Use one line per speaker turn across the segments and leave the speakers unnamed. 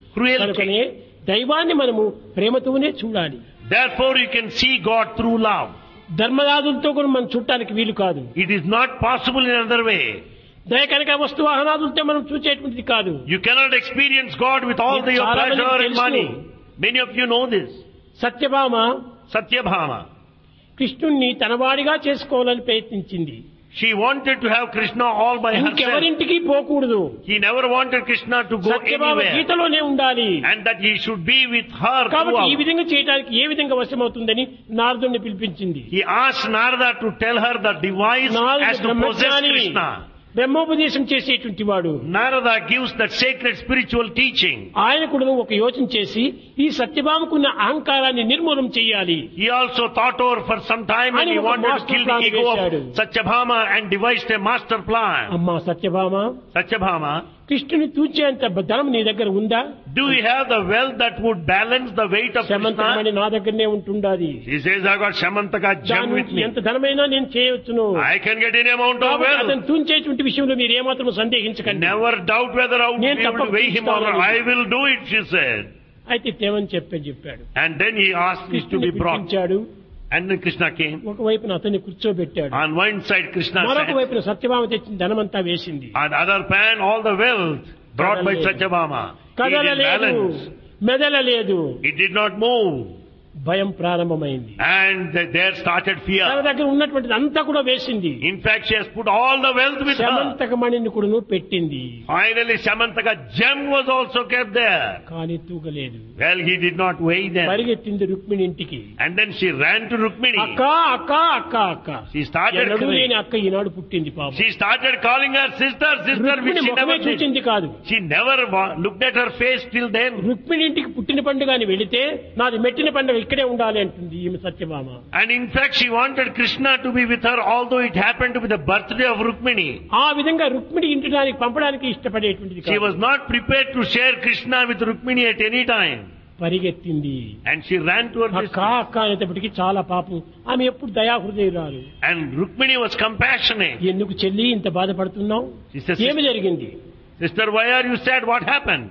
కనుకనే దైవాన్ని మనము ప్రేమతోనే చూడాలి.
Therefore you can see God through love.
ధర్మరాజులతో కూడా మనం చూడటానికి వీలు కాదు.
It is not possible in another way.
దయ కనుక వస్తు వాహనాదులతో మనం చూసేటువంటిది కాదు.
You cannot experience God with all your pleasure and money. Many of you know this.
Satyabhama
Satyabhama.
కృష్ణుణ్ణి తనవాడిగా చేసుకోవాలని ప్రయత్నించింది.
She wanted to have Krishna all by herself.
ఇంకెవరింటికి పోకూడదు.
He never wanted Krishna to go
Satyabhama
anywhere.
గీతలోనే ఉండాలి.
And that he should be with her
కాబట్టి ఈ
throughout.
విధంగా చేయడానికి ఏ విధంగా వశమవుతుందని నారదుడిని పిలిపించింది.
He asked Narada to tell her the device as to possess Krishna.
బ్రహ్మోపదేశం చేసేటువంటి వాడు.
Narada gives that sacred spiritual teaching.
ఆయన కూడా ఒక యోచన చేసి ఈ సత్యభామకున్న అహంకారాన్ని నిర్మూలన చేయాలి.
He also thought over for some time and he wanted to kill the ego of Satyabhama and devised a master plan.
అమ్మా సత్యభామ,
Satyabhama,
కృష్ణుని తూచేంత ధనం నీ దగ్గర ఉందా?
do you have the wealth that would balance the weight of
Syamantakamani
Krishna?
నా దగ్గరనే ఉంటుండాది.
He says, I got Shamantaka gem with me.
ఎంత ధనమైనా నేను చేయవచ్చును.
I can get any amount of wealth.
అతను తూచేటువంటి విషయంలో మీరు ఏమాత్రం సందేహించకండి.
Never doubt whether I would be able to weigh him or I will do it, she said.
అయితే తేమని చెప్పాడు.
And then he asked me to
కృష్ణుని
be brought.
పిలిపించాడు.
And then Krishna came.
ఒకవైపున అతన్ని కూర్చోబెట్టాడు.
On one side Krishna
మరొక
sat.
వైపున సత్యభామ తెచ్చిన ధనమంతా వేసింది.
On the other pan all the wealth brought by Satyabhama. He did
కదలలేదు,
balance.
మెదలలేదు.
It did not move.
భయం ప్రారంభమైంది.
And there started
తన
fear.
దగ్గర ఉన్నటువంటిది అంతా కూడా వేసింది.
In fact, she has put all the wealth with her.
శమంతకమణిని కూడా పెట్టింది.
Finally, Shamantaka gem was also kept there.
కానీ తూగలేదు.
Well, he did not weigh them.
పరిగెత్తింది రుక్మిణి ఇంటికి.
And then she ran to Rukmini.
అక్క అక్క అక్క అక్క.
She started
ఎన్నడూ
crying.
లేని అక్క ఈనాడు పుట్టింది పాపం.
She started calling her sister, sister, which
Rukmini
she
ముఖమే
never did.
చూచింది కాదు.
She never looked at her face till then.
Rukmini ఇంటికి పుట్టిన పండుగ అని వెళితే నాది మెట్టిన పండుగ ఇక్కడే ఉండాలి అంటుంది ఈమె Satyabhama.
And in fact, she wanted Krishna to be with her, although it happened to be the birthday of Rukmini.
ఆ విధంగా రుక్మిణి ఇంటికి పంపడానికి ఇష్టపడేటువంటిది
She
కాదు.
was not prepared to share Krishna with Rukmini at any time.
పరిగెత్తింది.
And she ran to her
అక్క
sister.
అక్క అనేటప్పటికీ చాలా పాపం. ఆమె ఎప్పుడు దయాహృదయురాలు.
And Rukmini was compassionate.
ఎందుకు చెల్లి ఇంత బాధపడుతున్నావు?
She says,
ఏమి జరిగింది?
Sister, why are you sad? What happened?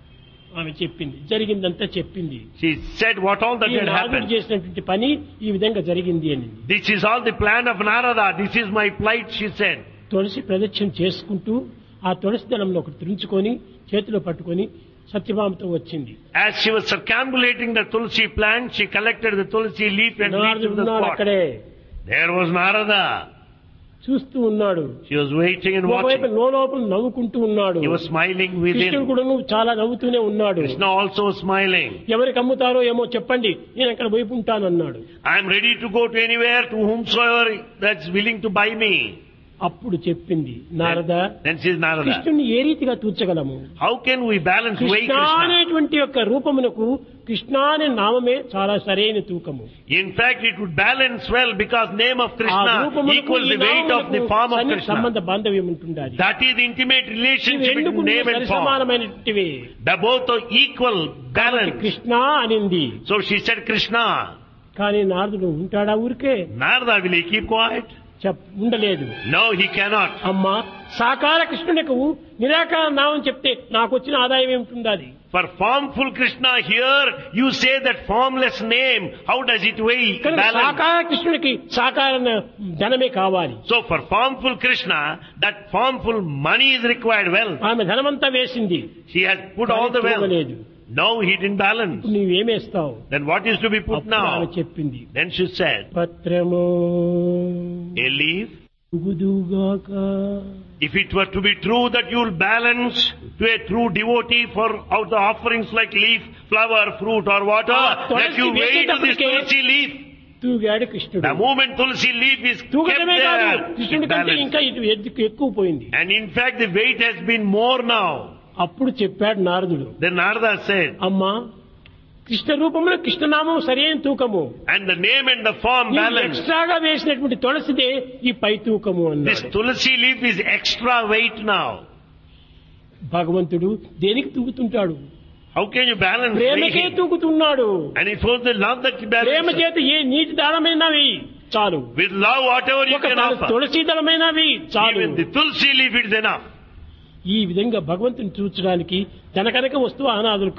ఆమె చెప్పింది. జరిగిందంతా చెప్పింది.
She said what all that
ఈ
had
నారదుడు
happened.
చేసినటువంటి పని ఈ విధంగా జరిగింది అని.
This is all the plan of Narada. This is my plight, she said.
తులసి ప్రదక్షిణ చేసుకుంటూ ఆ తులసి దళంలో ఒకటి తుంచుకొని చేతిలో పట్టుకొని సత్యభామతో వచ్చింది.
As she was circumambulating the tulsi plant, she collected the tulsi leaf and reached
నారదుడు
to the
ఉన్నాడు
spot.
అక్కడే.
There was Narada.
చూస్తూ ఉన్నాడు.
She was waiting and
ఒకవైపు
watching.
లోపల నవ్వుకుంటూ ఉన్నాడు.
He was smiling
కృష్ణుడు
within.
కూడా చాలా నవ్వుతూనే ఉన్నాడు.
Krishna also was smiling.
ఎవరికి అమ్ముతారో ఏమో చెప్పండి, నేను అక్కడ వైపు ఉంటానన్నాడు.
I am ready to go to anywhere to whomsoever that's willing to buy me.
అప్పుడు చెప్పింది నారద,
Then says Narada,
కృష్ణుని ఏ రీతిగా తూర్చగలము?
how can we balance weigh
Krishna
Krishna?
అనేటువంటి యొక్క రూపమునకు కృష్ణ అనే నామమే చాలా సరైన తూకము.
In fact, it would balance well because name of
ఆ
Krishna
రూపమునకు
equals
ఈ
the weight of the
నామమునకు
form of
సంబంధ
Krishna.
బాంధవ్యం ఉంటుండాలి.
That is the intimate
ఇవి
relationship
రెండు
between name and form.
సమానమైనటివి.
They both are equal, balance.
Krishna అనింది.
So she said Krishna.
కానీ నారదుడు ఉంటాడా ఊరికే?
Narada, will he keep quiet?
ఉండలేదు.
No, he cannot.
అమ్మా సాకార కృష్ణునికి నిరాకార నామం చెప్తే నాకు వచ్చిన ఆదాయం ఏమిటి? అది
For formful Krishna here, you say that formless name, how does it weigh?
కనుక
Balance.
సాకార కృష్ణునికి సాకార ధనమే కావాలి.
So for formful Krishna, that formful money is required well.
ఆమె ధనమంతా వేసింది.
She has put all the wealth.
లేదు.
No, he didn't balance.
నీవేమేస్తావు?
Then what is to be put
అప్పుడు ఆమె
now?
చెప్పింది,
Then she said,
పత్రము
a leaf.
ఉగుదుగాక.
If it were to be true that you will balance to a true devotee for out the offerings like leaf, flower, fruit or water, that you weigh to this tulsi leaf.
తూగాడు కృష్ణుడు.
The moment tulsi leaf is kept
తూగడమే కాదు,
there,
కృష్ణుడి
it
కంటే
balance.
ఇంకా ఇది ఎక్కువ పోయింది.
And in fact the weight has been more now.
అప్పుడు చెప్పాడు నారదుడు,
Then Narada said,
అమ్మా కృష్ణ రూపంలో కృష్ణనామం సరైన తూకము.
and the name and the form balance.
ఎక్స్ట్రాగా వేసినటువంటి తులసిదే ఈ పై తూకము
This
అన్నాడు.
tulsi leaf is extra weight now.
భగవంతుడు దేనికి తూగుతుంటాడు?
How can you balance
ప్రేమకే
weighing?
తూగుతున్నాడు.
And it was the love that you
Prema
balance.
చేత ఏ నీటి దానమైనా వేయి చాలు.
With love, whatever you
ఒక
can offer.
తులసి దళమైనా వేయి చాలు.
Even the tulsi leaf is enough.
ఈ విధంగా భగవంతుని చూచడానికి ధనకనక వస్తువు అనాదులు